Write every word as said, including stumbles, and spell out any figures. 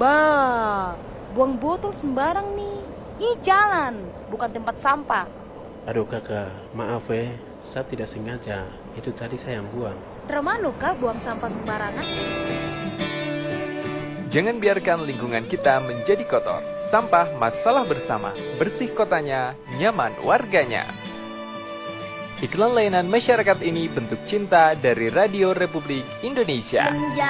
Bah, buang botol sembarang nih. Ini jalan, bukan tempat sampah. Aduh kakak, maaf eh, saya tidak sengaja. Itu tadi saya yang buang. Termanu kah buang sampah sembarangan? Jangan biarkan lingkungan kita menjadi kotor. Sampah masalah bersama. Bersih kotanya, nyaman warganya. Iklan layanan masyarakat ini bentuk cinta dari Radio Republik Indonesia.